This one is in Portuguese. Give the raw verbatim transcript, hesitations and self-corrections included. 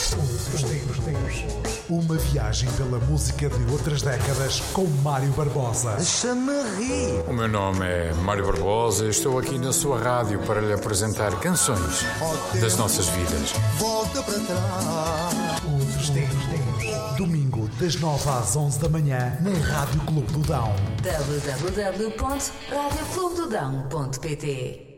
Outros tempos. Uma viagem pela música de outras décadas com Mário Barbosa. Deixa-me rir. O meu nome é Mário Barbosa e estou aqui na sua rádio para lhe apresentar canções das nossas vidas. Volta para trás. Outros tempos. Domingo, das nove às onze da manhã, na Rádio Clube do Dão. w w w ponto rádio clube do dão ponto p t